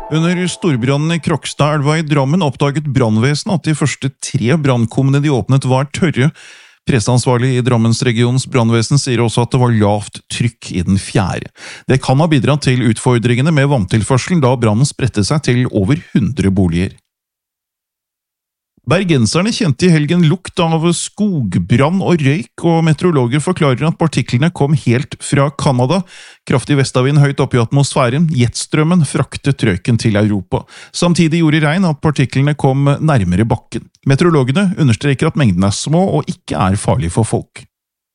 Under storbrannen i Krokstadelva i Drammen oppdaget brannvesenet at de første 3 brannkummene de åpnet var tørre. Presseansvarlig i Drammensregionens brannvesen sier også at det var lavt trykk i den 4. Det kan ha bidratt til utfordringene med vanntilførselen da brannen spredte seg til over 100 boliger. Bergenserne kjente i helgen lukt av skogbrann og røyk, og meteorologer forklarer at partiklene kom helt fra Kanada. Kraftig vestavind høyt oppe i atmosfæren, jetstrømmen, fraktet røyken til Europa. Samtidig gjorde regn at partiklene kom nærmere bakken. Meteorologene understreker at mengden er små og ikke er farlig for folk.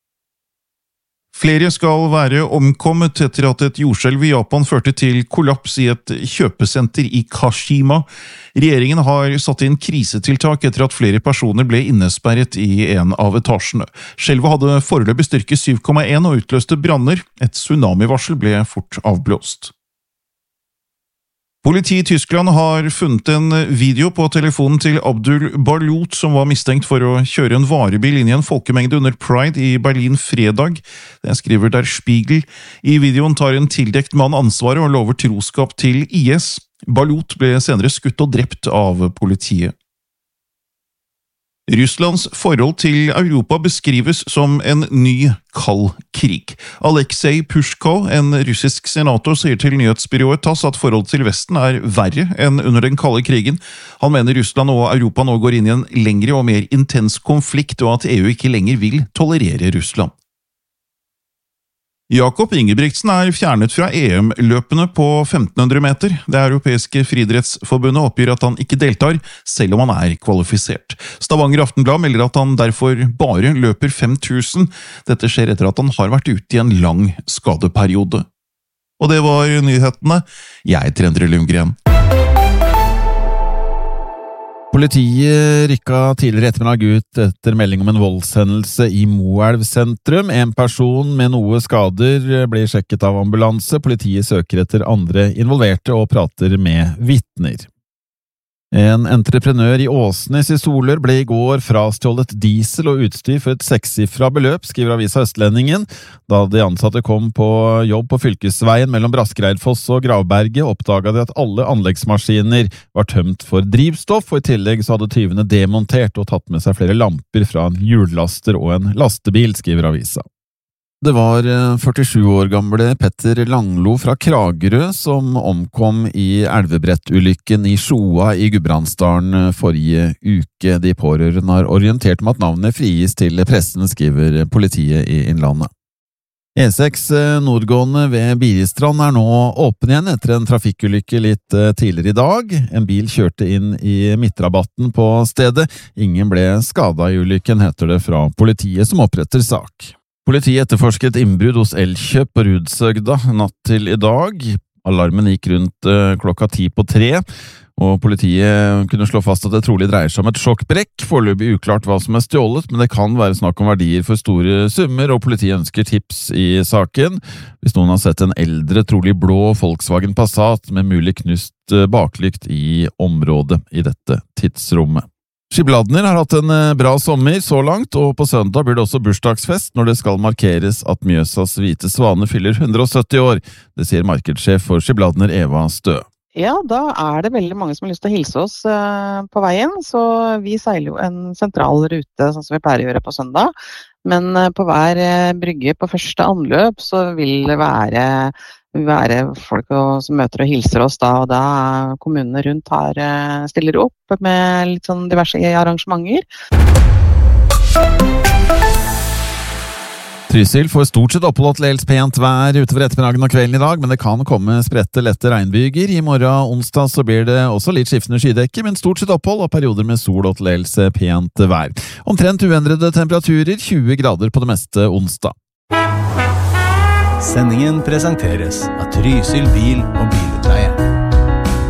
Flere skal være omkommet etter at et jordskjelv i Japan førte til kollaps i et kjøpesenter i Kashima. Regjeringen har satt inn krisetiltak etter at flere personer ble innesperret i en av etasjene. Skjelvet hadde foreløpig styrke 7,1 og utløste branner. Et tsunamivarsel ble fort avblåst. Politiet i Tyskland har funnet en video på telefonen til Abdul Balut som var mistenkt for å kjøre en varebil inn i en folkemengde under Pride i Berlin fredag. Det skriver Der Spiegel. I videoen tar en tildekt mann ansvaret og lover troskap til IS. Balut ble senere skutt og drept av politiet. Russlands forhold til Europa beskrives som en ny kald krig. Aleksej Pushko, en russisk senator, sier til nyhetsbyrået TASS at forholdet til Vesten er verre enn under den kalde krigen. Han mener Russland og Europa nå går inn i en lengre og mer intens konflikt, og at EU ikke lenger vil tolerere Russland. Jakob Ingebrigtsen er fjernet fra EM-løpene på 1500 meter. Det europeiske friidrettsforbundet oppgir at han ikke deltar, selv om han er kvalifisert. Stavanger Aftenblad melder at han derfor bare løper 5000. Dette skjer etter at han har vært ute i en lang skadeperiode. Og det var nyhetene. Jeg heter Endre Lundgren. Politiet rykka tidligere ettermiddag ut etter melding om en voldshendelse i Moelv sentrum. En person med noe skader ble sjekket av ambulanse. Politiet søker etter andre involverte og prater med vitner. En entreprenør i Åsnes i Solør ble i går frastjålet diesel og utstyr for et 6-sifret beløp, skriver avisa Østlendingen. Da de ansatte kom på jobb på fylkesveien mellom Braskereidfoss og Gravberget, oppdaget de at alle anleggsmaskiner var tømt for drivstoff, og i tillegg så hadde tyvene demontert og tatt med seg flere lamper fra en hjullaster og en lastebil, skriver avisa. Det var 47 år gamle Petter Langlo fra Kragerø som omkom i elvebrettulykken i Sjoa i Gudbrandsdalen forrige uke. De pårørende har orientert om at navnet frigis til pressen, skriver politiet i Innlandet. E6 nordgående ved Biristrand er nå åpen igjen etter en trafikkulykke litt tidligere i dag. En bil kjørte inn i midtrabatten på stedet. Ingen ble skadet i ulykken, heter det fra politiet som oppretter sak. Politiet etterforsket innbrudd hos Elkjøp på Rudsøgda natt til i dag. Alarmen gikk rundt klokka 2:10, og politiet kunne slå fast at det trolig dreier seg om et sjokkbrekk. Foreløpig uklart hva som er stjålet, men det kan være snakk om verdier for store summer, og politiet ønsker tips i saken. Hvis noen har sett en eldre, trolig blå Volkswagen Passat med mulig knust baklykt i området i dette tidsrommet. Skibladner har hatt en bra sommer så langt, og på søndag blir det også bursdagsfest når det skal markeres at Mjøsas hvite svane fyller 170 år. Det sier markedssjef for Skibladner Eva Stø. Ja, da er det veldig mange som har lyst til å hilse oss på veien, så vi seiler jo en sentral rute, sånn som vi pleier å gjøre på søndag. Men på hver brygge på første anløp så vil det være folk som møter og hilser oss da, og da kommunene rundt stiller opp med litt sånn diverse arrangementer. Trysil får stort sett oppholdt dels pent vær utover ettermiddagen og kvelden i dag, men det kan komme spredte lette regnbyger. I morgen onsdag så blir det også litt skiftende skydekke, men stort sett opphold og perioder med sol og til dels pent vær. Omtrent uendrede temperaturer, 20 grader på det meste onsdag. Sendingen presenteres av Trysil bil- og bilutleie.